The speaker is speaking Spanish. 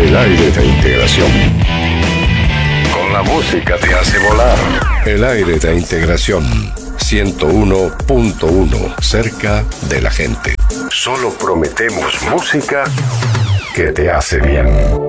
El aire de integración. Con la música te hace volar. El aire de integración. 101.1, cerca de la gente. Solo prometemos música que te hace bien.